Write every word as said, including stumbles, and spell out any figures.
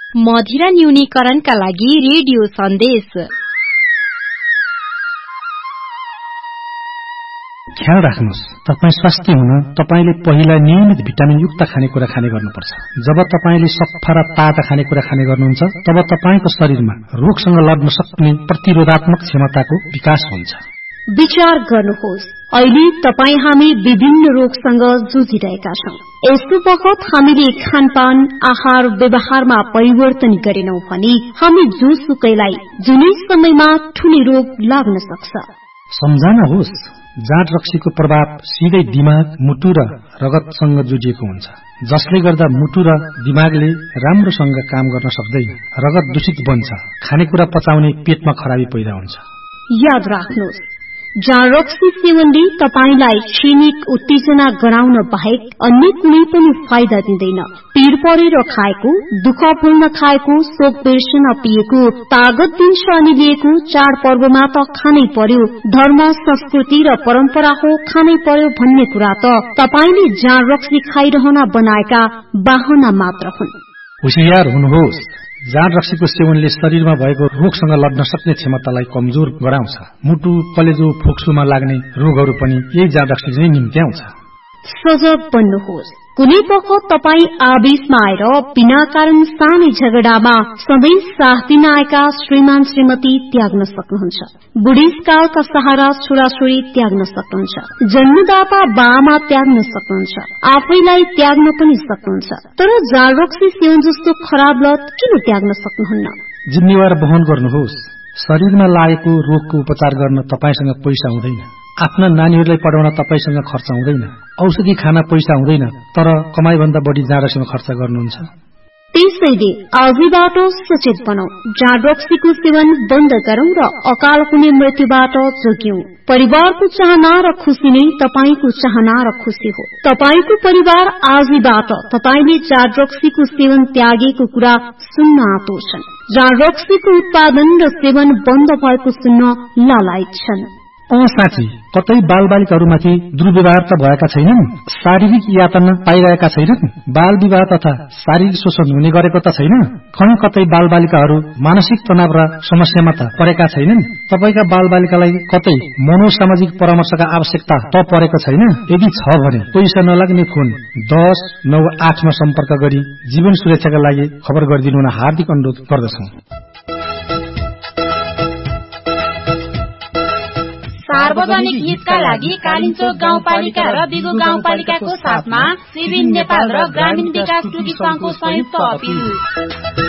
मदिरा न्यूनीकरणका लागि रेडियो सन्देश। ख्याल राख्नुहोस्, तपाईँ स्वास्थ्य हुन तपाईले पहिला नियमित भिटामिन युक्त खानेकुरा खाने गर्नुपर्छ। जब तपाईले सफा र ताजा खानेकुरा खाने गर्नुहुन्छ तब तपाईको शरीरमा रोगसँग लड्न सक्ने प्रतिरोधात्मक क्षमताको विकास हुन्छ। विचार गर्नुहोस्, अहिले तपाई हामी विभिन्न रोगसँग जुझिरहेका छौं। यस्तो बखत हामीले खानपान आहार व्यवहारमा परिवर्तन गरेनौं भने हामी जोसुकैलाई जुनै समयमा ठूलो रोग लाग्न सक्छ। सम्झना होस्, जाँड रक्सीको प्रभाव सिधै दिमाग, मुटु र रगतसँग जोडिएको हुन्छ, जसले गर्दा मुटु र दिमागले राम्रोसँग काम गर्न सक्दैन। रगत दूषित बन्छ, खानेकुरा पचाउने पेटमा खराबी पैदा हुन्छ। याद राख्नुहोस्, जाँड रक्सी सेवनले तपाईलाई क्षणिक उत्तेजना गराउन बाहेक अन्य कुनै पनि फाइदा दिँदैन। पीड़ परेर खाएको, दुःख भुल्न खाएको, शोक बिर्सन पिएको, तागत दिन्छ अनि लिएको चाडपर्वमा त खानै पर्यो, धर्म संस्कृति र परम्परा हो खानै पर्यो भन्ने कुरा त तपाईले जाँड रक्सी खाइरहन बनाएका बाहना मात्र हुन्। होशियार हुनुहोस्, जाँड रक्सीको सेवनले शरीरमा भएको रोगसँग लड्न सक्ने क्षमतालाई कमजोर गराउँछ। मुटु, कलेजो, फोक्सोमा लाग्ने रोगहरू पनि यही जाँड रक्सीले निम्त्याउँछ। सजग बन्नुहोस्, कुनै बखत तपाई आवेशमा आएर बिना कारण सानै झगडामा सधैँ साथ दिन आएका श्रीमान श्रीमती त्याग्न सक्नुहुन्छ। बुढेसकालका सहारा छोराछोरी त्याग्न सक्नुहुन्छ। जन्मदाता बाआमा त्याग्न सक्नुहुन्छ। आफैलाई त्याग्न पनि सक्नुहुन्छ। तर जाँड रक्सी सेवन जस्तो खराब लत किन त्याग्न सक्नुहुन्न? जिम्मेवार वहन गर्नुहोस्। शरीरमा लागेको रोगको उपचार गर्न तपाईसँग पैसा हुँदैन। आफ्ना नानीहरूलाई पढाउन तपाईसँग खर्च हुँदैन। औषधि खान पैसा हुँदैन, तर कमाई भन्दा बढी जाँड रक्सीमा खर्च गर्नुहुन्छ। त्यसैले आजैबाट सचेत बनौं, जाँड रक्सीको सेवन बन्द गरौं र अकाल हुने मृत्युबाट जोग्यौं। परिवारको चाहना र खुशी नै तपाईको चाहना र खुशी हो। तपाईको परिवार आजैबाट तपाईले जाँड रक्सीको सेवन त्यागेको कुरा सुन्न आतुर छन्। जाँड रक्सीको उत्पादन र सेवन बन्द भएको सुन्न लालायत छन्। अँ साँच्ची, कतै बालबालिकाहरूमाथि दुर्व्यवहार त भएका छैनन्? शारीरिक यातना पाइरहेका छैनन्? बाल विवाह तथा शारीरिक शोषण हुने गरेको त छैन? कहीँ कतै बालबालिकाहरू मानसिक तनाव र समस्यामा त परेका छैनन्? तपाईका बालबालिकालाई कतै मनोसामाजिक परामर्शका आवश्यकता त परेको छैन? यदि छ भने पैसा नलाग्ने फोन दस नौ आठमा सम्पर्क गरी जीवन सुरक्षाका लागि खबर गरिदिनु हुन हार्दिक अनुरोध गर्दछौं। सार्वजनिक हितका लागि कालिचोक गाउँपालिका र दिगो गाउँपालिकाको साथमा सिभिल नेपाल र ग्रामीण विकास टुकी संघको संयुक्त अपिल।